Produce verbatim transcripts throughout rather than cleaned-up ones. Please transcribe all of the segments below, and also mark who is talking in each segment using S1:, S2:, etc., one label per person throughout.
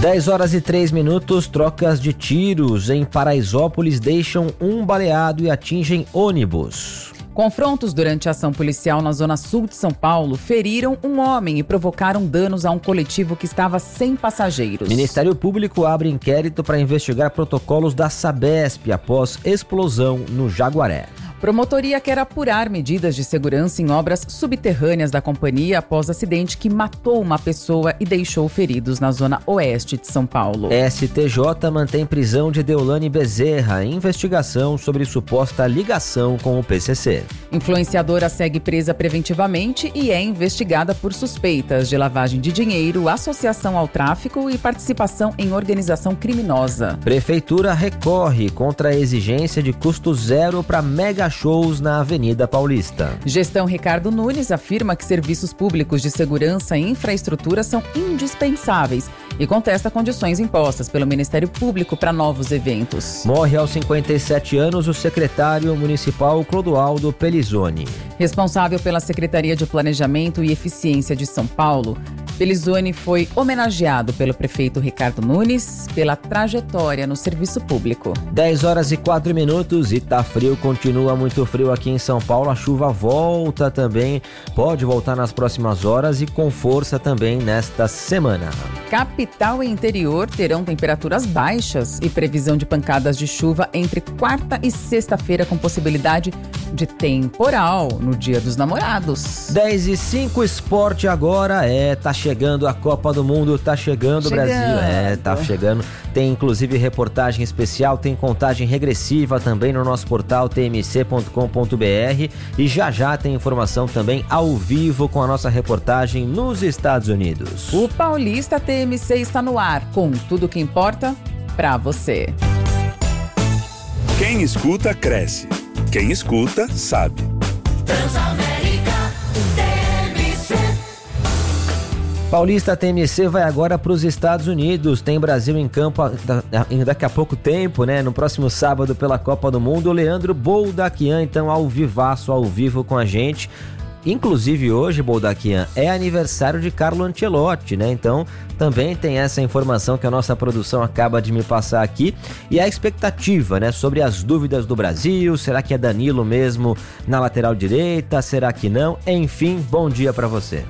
S1: dez horas e três minutos, trocas de tiros em Paraisópolis deixam um baleado e atingem ônibus.
S2: Confrontos durante a ação policial na zona sul de São Paulo feriram um homem e provocaram danos a um coletivo que estava sem passageiros.
S1: Ministério Público abre inquérito para investigar protocolos da Sabesp após explosão no Jaguaré.
S2: Promotoria quer apurar medidas de segurança em obras subterrâneas da companhia após acidente que matou uma pessoa e deixou feridos na zona oeste de São Paulo.
S1: S T J mantém prisão de Deolane Bezerra em investigação sobre suposta ligação com o P C C.
S2: Influenciadora segue presa preventivamente e é investigada por suspeitas de lavagem de dinheiro, associação ao tráfico e participação em organização criminosa.
S1: Prefeitura recorre contra a exigência de custo zero para mega shows na Avenida Paulista.
S2: Gestão Ricardo Nunes afirma que serviços públicos de segurança e infraestrutura são indispensáveis e contesta condições impostas pelo Ministério Público para novos eventos.
S1: Morre aos cinquenta e sete anos o secretário municipal Clodoaldo Pelizoni.
S2: Responsável pela Secretaria de Planejamento e Eficiência de São Paulo, Pelizoni foi homenageado pelo prefeito Ricardo Nunes pela trajetória no serviço público.
S1: dez horas e quatro minutos e tá frio, continua muito frio aqui em São Paulo. A chuva volta também, pode voltar nas próximas horas e com força também nesta semana.
S2: Capital e interior terão temperaturas baixas e previsão de pancadas de chuva entre quarta e sexta-feira com possibilidade de temporal no Dia dos Namorados.
S1: dez e cinco, esporte agora, é, tá chegando a Copa do Mundo, tá chegando o Brasil, é, tá chegando, tem inclusive reportagem especial, tem contagem regressiva também no nosso portal t m c ponto com ponto b r e já já tem informação também ao vivo com a nossa reportagem nos Estados Unidos.
S2: O Paulista T M C está no ar com tudo o que importa pra você.
S3: Quem escuta, cresce. Quem escuta, sabe.
S4: Transamérica T M C.
S1: Paulista T M C vai agora para os Estados Unidos. Tem Brasil em campo daqui a pouco tempo, né? No próximo sábado pela Copa do Mundo. O Leandro Boldaquian, então, ao vivaço, ao vivo com a gente. Inclusive hoje, Boldaquian, é aniversário de Carlo Ancelotti, né? Então também tem essa informação que a nossa produção acaba de me passar aqui. E a expectativa, né? Sobre as dúvidas do Brasil, será que é Danilo mesmo na lateral direita? Será que não? Enfim, bom dia para você.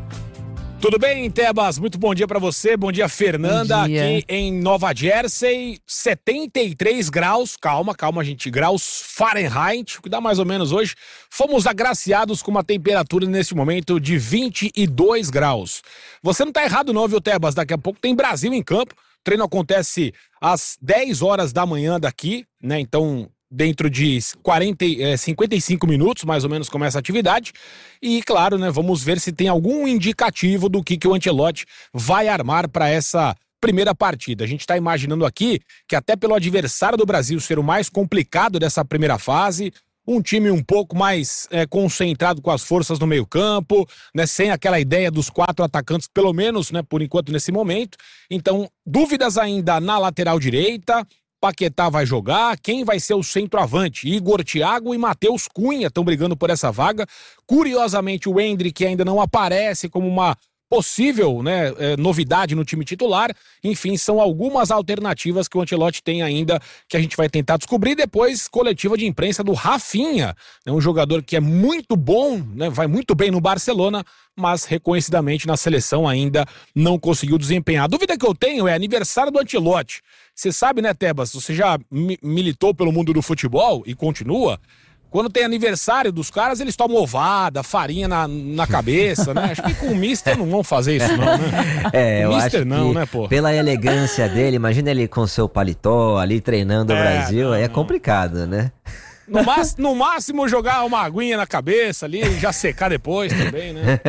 S5: Tudo bem, Tebas? Muito bom dia pra você, bom dia, Fernanda,
S2: bom dia.
S5: Aqui em Nova Jersey, setenta e três graus, calma, calma gente, graus Fahrenheit, o que dá mais ou menos hoje. Fomos agraciados com uma temperatura nesse momento de vinte e dois graus. Você não tá errado não, viu, Tebas? Daqui a pouco tem Brasil em campo, o treino acontece às dez horas da manhã daqui, né, então... Dentro de quarenta, cinquenta e cinco minutos, mais ou menos, começa a atividade. E, claro, né, vamos ver se tem algum indicativo do que, que o Ancelotti vai armar para essa primeira partida. A gente está imaginando aqui que até pelo adversário do Brasil ser o mais complicado dessa primeira fase, um time um pouco mais é, concentrado com as forças no meio campo, né, sem aquela ideia dos quatro atacantes, pelo menos, né, por enquanto, nesse momento. Então, dúvidas ainda na lateral direita. Paquetá vai jogar, quem vai ser o centroavante? Igor Thiago e Matheus Cunha estão brigando por essa vaga. Curiosamente, o Endrick ainda não aparece como uma possível, né, é, novidade no time titular. Enfim, são algumas alternativas que o Ancelotti tem ainda que a gente vai tentar descobrir. Depois, coletiva de imprensa do Rafinha, né, um jogador que é muito bom, né, vai muito bem no Barcelona, mas reconhecidamente na seleção ainda não conseguiu desempenhar. A dúvida que eu tenho é aniversário do Ancelotti. Você sabe, né, Tebas, você já mi- militou pelo mundo do futebol e continua. Quando tem aniversário dos caras, eles tomam ovada, farinha na, na cabeça, né? Acho que com o Mister não vão fazer isso, não, né?
S1: É, eu
S5: o Mister
S1: acho
S5: não,
S1: que
S5: né, pô?
S1: pela elegância dele, imagina ele com seu paletó ali treinando o
S5: É,
S1: Brasil,
S5: não,
S1: aí é
S5: não.
S1: complicado, né?
S5: No, mas, no máximo jogar uma aguinha na cabeça ali e já secar depois também, né?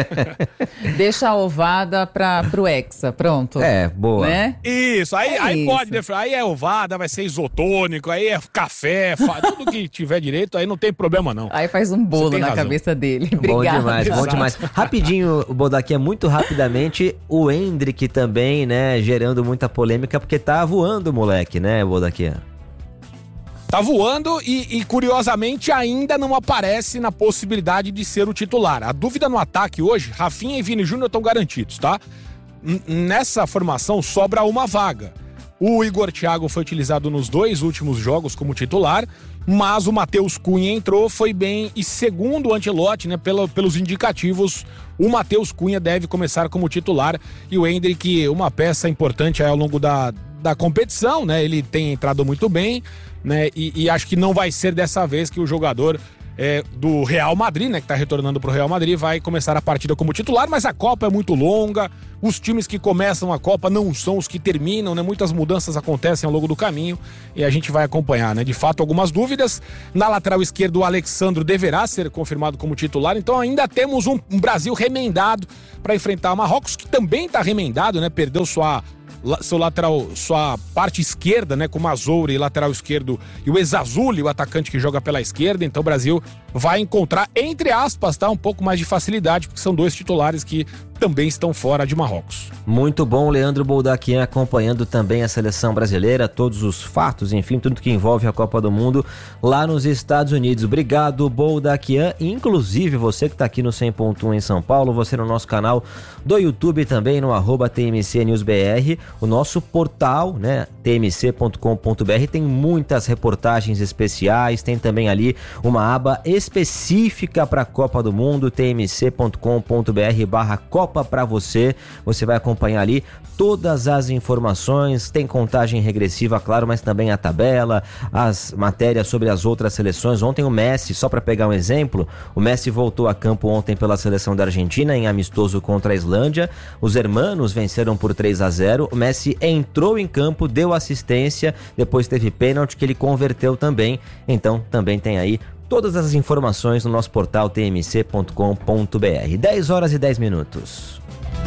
S2: Deixa a ovada pra, pro Hexa, pronto.
S1: É, boa.
S2: Né?
S5: Isso, aí,
S2: É
S5: aí
S2: isso.
S5: pode, né? Aí é ovada, vai ser isotônico, aí é café, fa- tudo que tiver direito, aí não tem problema não.
S2: Aí faz um bolo
S5: Você tem
S2: na
S5: razão.
S2: cabeça dele.
S1: Bom
S2: Obrigada.
S1: demais, bom
S5: Exato.
S1: demais. Rapidinho, Boldaquian, muito rapidamente, o Endrick também, né, gerando muita polêmica, porque tá voando o moleque, né, Boldaquian?
S5: Tá voando e, e, curiosamente, ainda não aparece na possibilidade de ser o titular. A dúvida no ataque hoje, Rafinha e Vini Júnior estão garantidos, tá? n- nessa formação sobra uma vaga. O Igor Thiago foi utilizado nos dois últimos jogos como titular, mas o Matheus Cunha entrou, foi bem, e segundo o Ancelotti, né, pela, pelos indicativos, o Matheus Cunha deve começar como titular, e o Endrick, uma peça importante aí ao longo da, da competição, né, ele tem entrado muito bem, né, e, e acho que não vai ser dessa vez que o jogador É, do Real Madrid, né, que tá retornando pro Real Madrid, vai começar a partida como titular, mas a Copa é muito longa, os times que começam a Copa não são os que terminam, né, muitas mudanças acontecem ao longo do caminho e a gente vai acompanhar, né, de fato algumas dúvidas. Na lateral esquerda o Alexandro deverá ser confirmado como titular, então ainda temos um, um Brasil remendado para enfrentar o Marrocos, que também tá remendado, né, perdeu sua seu lateral, sua parte esquerda, né, com o Mazouri, lateral esquerdo, e o Ezazuli, o atacante que joga pela esquerda. Então o Brasil vai encontrar, entre aspas, tá, um pouco mais de facilidade, porque são dois titulares que também estão fora de Marrocos.
S1: Muito bom, Leandro Boldaquian acompanhando também a seleção brasileira, todos os fatos, enfim, tudo que envolve a Copa do Mundo lá nos Estados Unidos. Obrigado, Boldaquian, inclusive você que está aqui no cem ponto um em São Paulo, você no nosso canal do YouTube também, no arroba T M C News B R, o nosso portal, né, T M C ponto com ponto B R, tem muitas reportagens especiais, tem também ali uma aba específica para a Copa do Mundo, T M C ponto com ponto B R barra Copa para você, você vai acompanhar ali todas as informações, tem contagem regressiva, claro, mas também a tabela, as matérias sobre as outras seleções. Ontem o Messi, só para pegar um exemplo, o Messi voltou a campo ontem pela seleção da Argentina em amistoso contra a Islândia, os hermanos venceram por três a zero, o Messi entrou em campo, deu assistência, depois teve pênalti que ele converteu também, então também tem aí todas as informações no nosso portal T M C ponto com ponto B R. dez horas e dez minutos.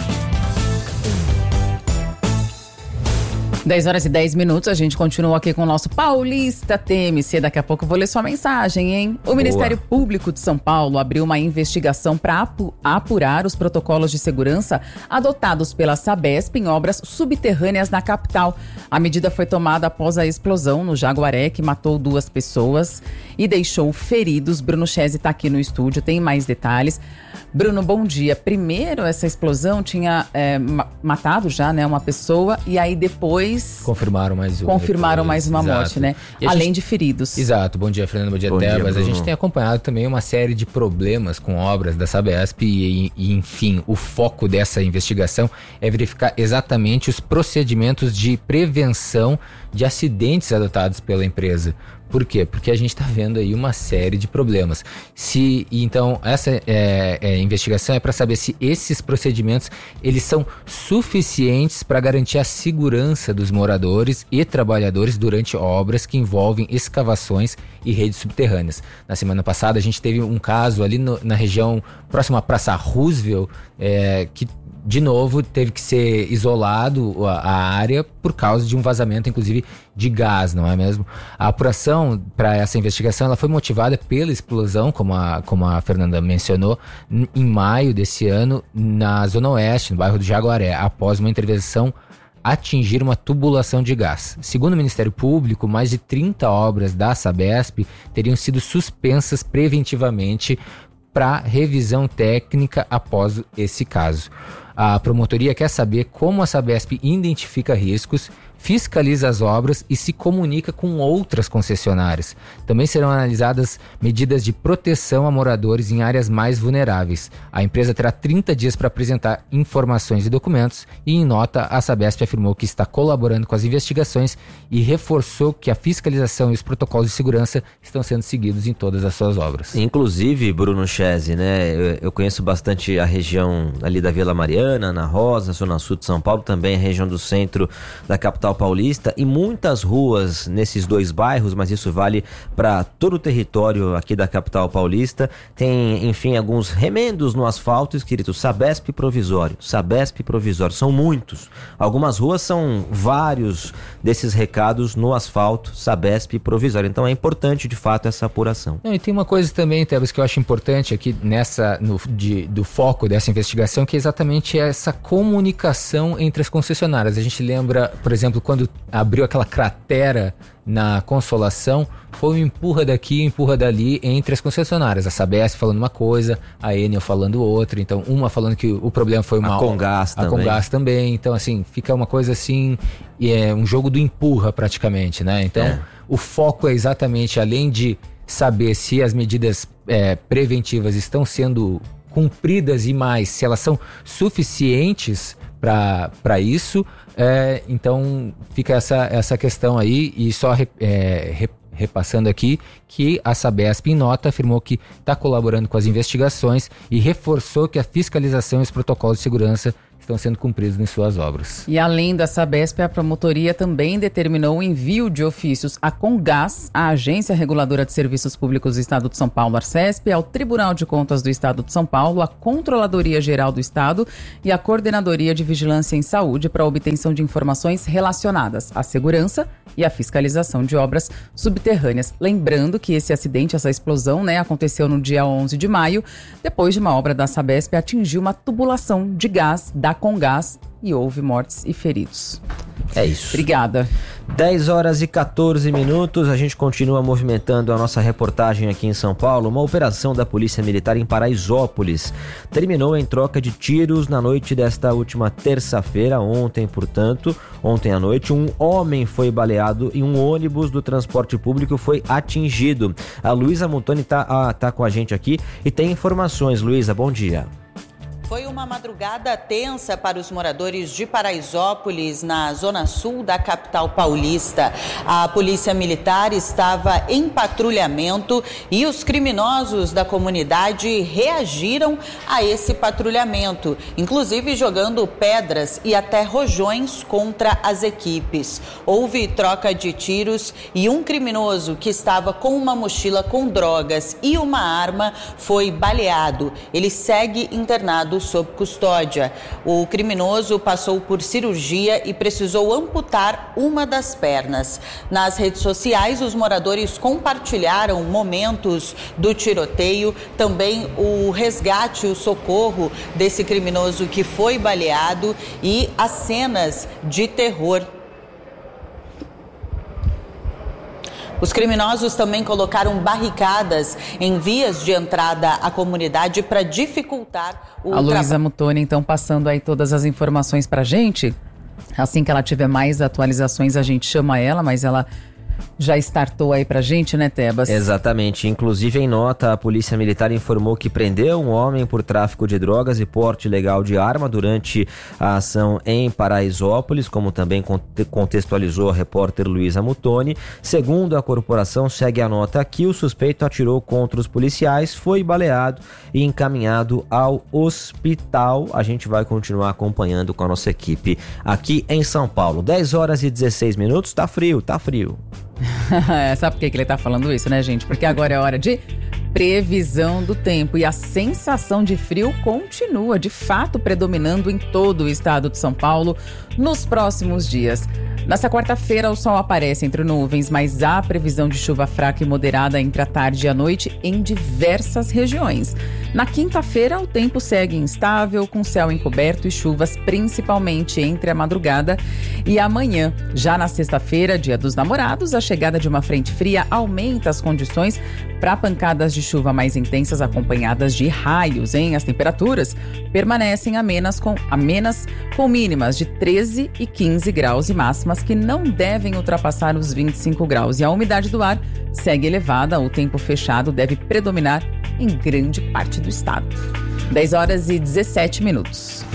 S2: dez horas e dez minutos, a gente continua aqui com o nosso Paulista T M C. Daqui a pouco eu vou ler sua mensagem, hein? O Boa. Ministério Público de São Paulo abriu uma investigação para apu- apurar os protocolos de segurança adotados pela Sabesp em obras subterrâneas na capital. A medida foi tomada após a explosão no Jaguaré, que matou duas pessoas e deixou feridos. Bruno Chese está aqui no estúdio, tem mais detalhes. Bruno, bom dia. Primeiro, essa explosão tinha é, matado já, né, uma pessoa, e aí depois
S6: Confirmaram mais uma.
S2: Confirmaram depois, mais uma
S6: exato.
S2: morte, né?
S6: E
S2: além
S6: gente,
S2: de feridos.
S6: Exato. Bom dia, Fernando. Bom dia,
S1: Bom
S6: Tebas.
S1: dia,
S6: a gente tem acompanhado também uma série de problemas com obras da Sabesp e, e, enfim, o foco dessa investigação é verificar exatamente os procedimentos de prevenção de acidentes adotados pela empresa. Por quê? Porque a gente está vendo aí uma série de problemas. Se, então, essa é, é, investigação é para saber se esses procedimentos eles são suficientes para garantir a segurança dos moradores e trabalhadores durante obras que envolvem escavações e redes subterrâneas. Na semana passada, a gente teve um caso ali no, na região próxima à Praça Roosevelt, é, que de novo teve que ser isolado a, a área por causa de um vazamento, inclusive, de gás, não é mesmo? A apuração para essa investigação ela foi motivada pela explosão, como a, como a Fernanda mencionou, n- em maio desse ano, na Zona Oeste, no bairro do Jaguaré, após uma intervenção atingir uma tubulação de gás. Segundo o Ministério Público, mais de trinta obras da Sabesp teriam sido suspensas preventivamente para revisão técnica após esse caso. A promotoria quer saber como a Sabesp identifica riscos, fiscaliza as obras e se comunica com outras concessionárias. Também serão analisadas medidas de proteção a moradores em áreas mais vulneráveis. A empresa terá trinta dias para apresentar informações e documentos e, em nota, a Sabesp afirmou que está colaborando com as investigações e reforçou que a fiscalização e os protocolos de segurança estão sendo seguidos em todas as suas obras.
S1: Inclusive, Bruno Chese, né, eu, eu conheço bastante a região ali da Vila Mariana, Ana Rosa, Zona Sul de São Paulo, também a região do centro da capital paulista, e muitas ruas nesses dois bairros, mas isso vale para todo o território aqui da capital paulista, tem, enfim, alguns remendos no asfalto escrito Sabesp provisório, Sabesp provisório, são muitos. Algumas ruas são vários desses recados no asfalto, Sabesp provisório, então é importante de fato essa apuração.
S6: Não, e tem uma coisa também, Tebas, que eu acho importante aqui nessa, no, de, do foco dessa investigação, que é exatamente essa comunicação entre as concessionárias. A gente lembra, por exemplo, quando abriu aquela cratera na Consolação, foi um empurra daqui, empurra dali entre as concessionárias. A Sabesp falando uma coisa, a Enel falando outra. Então, uma falando que o problema foi uma...
S1: A Comgás também.
S6: A Comgás também. Então, assim, fica uma coisa assim, é um jogo do empurra praticamente, né? Então, é. o foco é exatamente, além de saber se as medidas é, preventivas estão sendo cumpridas e mais, se elas são suficientes para isso, é, então fica essa, essa questão aí. E só é, re, repassando aqui que a Sabesp, em nota, afirmou que está colaborando com as investigações e reforçou que a fiscalização e os protocolos de segurança estão sendo cumpridos em suas obras.
S2: E além da Sabesp, a promotoria também determinou o envio de ofícios à Comgás, a Agência Reguladora de Serviços Públicos do Estado de São Paulo, Arcesp, ao Tribunal de Contas do Estado de São Paulo, à Controladoria Geral do Estado e à Coordenadoria de Vigilância em Saúde para obtenção de informações relacionadas à segurança e à fiscalização de obras subterrâneas. Lembrando que esse acidente, essa explosão, né, aconteceu no dia onze de maio, depois de uma obra da Sabesp atingir uma tubulação de gás da Comgás e houve mortes e feridos.
S1: É isso.
S2: Obrigada.
S1: dez horas e catorze minutos, a gente continua movimentando a nossa reportagem aqui em São Paulo. Uma operação da Polícia Militar em Paraisópolis terminou em troca de tiros na noite desta última terça-feira, ontem, portanto, ontem à noite, um homem foi baleado e um ônibus do transporte público foi atingido. A Luísa Mutoni está ah, tá com a gente aqui e tem informações. Luísa, bom dia.
S7: Foi uma madrugada tensa para os moradores de Paraisópolis, na zona sul da capital paulista. A polícia militar estava em patrulhamento e os criminosos da comunidade reagiram a esse patrulhamento, inclusive jogando pedras e até rojões contra as equipes. Houve troca de tiros e um criminoso que estava com uma mochila com drogas e uma arma foi baleado. Ele segue internado sob custódia. O criminoso passou por cirurgia e precisou amputar uma das pernas. Nas redes sociais, os moradores compartilharam momentos do tiroteio, também o resgate, o socorro desse criminoso que foi baleado e as cenas de terror. Os criminosos também colocaram barricadas em vias de entrada à comunidade para dificultar o trabalho.
S2: A Luísa Mutoni, então, passando aí todas as informações para a gente. Assim que ela tiver mais atualizações, a gente chama ela, mas ela já startou aí pra gente, né, Tebas?
S1: Exatamente. Inclusive, em nota, a Polícia Militar informou que prendeu um homem por tráfico de drogas e porte ilegal de arma durante a ação em Paraisópolis, como também contextualizou a repórter Luísa Mutoni. Segundo a corporação, segue a nota aqui, o suspeito atirou contra os policiais, foi baleado e encaminhado ao hospital. A gente vai continuar acompanhando com a nossa equipe aqui em São Paulo. dez horas e dezesseis minutos, tá frio, tá frio.
S2: Sabe por que, que ele tá falando isso, né, gente? Porque agora é hora de previsão do tempo e a sensação de frio continua, de fato, predominando em todo o estado de São Paulo nos próximos dias. Nessa quarta-feira, o sol aparece entre nuvens, mas há previsão de chuva fraca e moderada entre a tarde e a noite em diversas regiões. Na quinta-feira, o tempo segue instável, com céu encoberto e chuvas principalmente entre a madrugada e amanhã. Já na sexta-feira, dia dos namorados, a chegada de uma frente fria aumenta as condições para pancadas de chuva mais intensas acompanhadas de raios, hein? As temperaturas permanecem amenas com, amenas com mínimas de treze e quinze graus e máximas que não devem ultrapassar os vinte e cinco graus. E a umidade do ar segue elevada, o tempo fechado deve predominar em grande parte do estado. dez horas e dezessete minutos.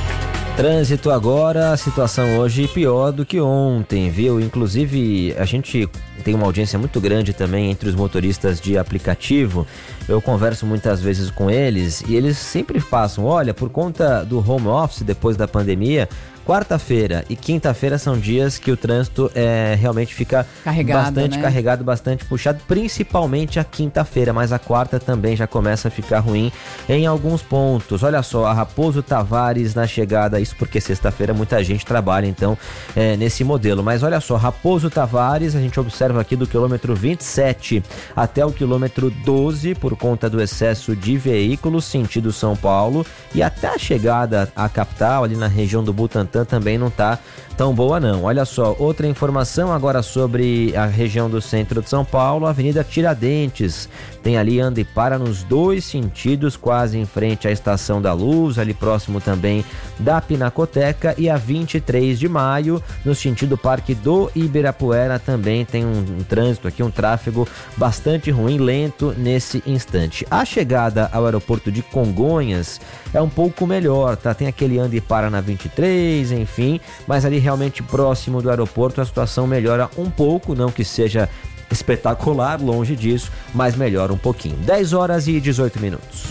S1: Trânsito agora, a situação hoje pior do que ontem, viu? Inclusive, a gente tem uma audiência muito grande também entre os motoristas de aplicativo. Eu converso muitas vezes com eles e eles sempre passam, olha, por conta do home office depois da pandemia, quarta-feira e quinta-feira são dias que o trânsito é, realmente fica
S2: carregado,
S1: bastante
S2: né?
S1: carregado, bastante puxado, principalmente a quinta-feira, mas a quarta também já começa a ficar ruim em alguns pontos. Olha só, a Raposo Tavares na chegada isso porque sexta-feira muita gente trabalha, então, é, nesse modelo. Mas olha só, Raposo Tavares, a gente observa aqui do quilômetro vinte e sete até o quilômetro doze, por conta do excesso de veículos, sentido São Paulo, e até a chegada à capital, ali na região do Butantã, também não tá tão boa não. Olha só, outra informação agora sobre a região do centro de São Paulo, Avenida Tiradentes, tem ali anda e para nos dois sentidos, quase em frente à Estação da Luz, ali próximo também da Pinacoteca, e a vinte e três de maio, no sentido Parque do Ibirapuera, também tem um, um trânsito aqui, um tráfego bastante ruim, lento nesse instante. A chegada ao aeroporto de Congonhas é um pouco melhor, tá? Tem aquele anda e para na vinte e três, enfim, mas ali realmente próximo do aeroporto a situação melhora um pouco, não que seja espetacular, longe disso, mas melhora um pouquinho. dez horas e dezoito minutos.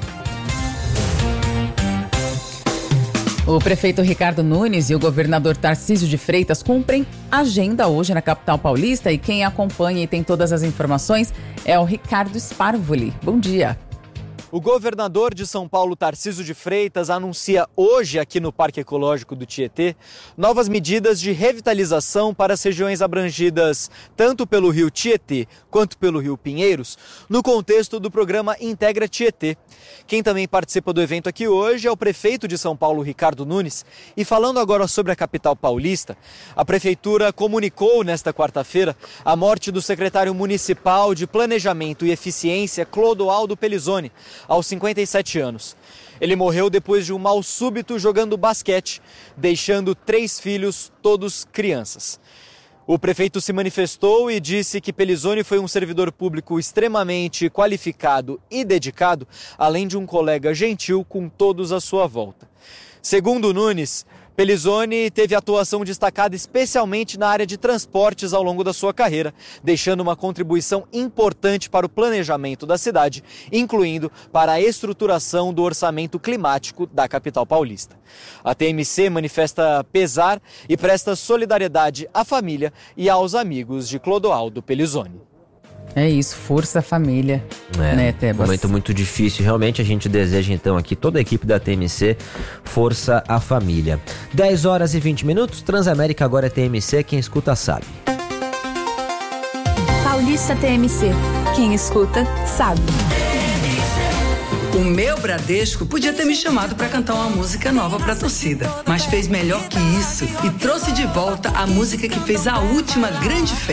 S2: O prefeito Ricardo Nunes e o governador Tarcísio de Freitas cumprem agenda hoje na capital paulista, e quem acompanha e tem todas as informações é o Ricardo Sparvoli. Bom dia.
S8: O governador de São Paulo, Tarcísio de Freitas, anuncia hoje aqui no Parque Ecológico do Tietê novas medidas de revitalização para as regiões abrangidas tanto pelo rio Tietê quanto pelo rio Pinheiros, no contexto do programa Integra Tietê. Quem também participa do evento aqui hoje é o prefeito de São Paulo, Ricardo Nunes, e falando agora sobre a capital paulista, a prefeitura comunicou nesta quarta-feira a morte do secretário municipal de Planejamento e Eficiência, Clodoaldo Pelizoni, aos cinquenta e sete anos. Ele morreu depois de um mal súbito jogando basquete, deixando três filhos, todos crianças. O prefeito se manifestou e disse que Pelizoni foi um servidor público extremamente qualificado e dedicado, além de um colega gentil com todos à sua volta. Segundo Nunes, Pelizoni teve atuação destacada especialmente na área de transportes ao longo da sua carreira, deixando uma contribuição importante para o planejamento da cidade, incluindo para a estruturação do orçamento climático da capital paulista. A T M C manifesta pesar e presta solidariedade à família e aos amigos de Clodoaldo Pelizoni.
S2: É isso, força família,
S1: é,
S2: né, Tebas?
S1: Momento muito difícil, realmente a gente deseja então aqui, toda a equipe da T M C, força à família. dez horas e vinte minutos, Transamérica agora é T M C, quem escuta sabe.
S9: Paulista T M C, quem escuta sabe.
S10: O meu Bradesco podia ter me chamado para cantar uma música nova para a torcida, mas fez melhor que isso e trouxe de volta a música que fez a última grande festa.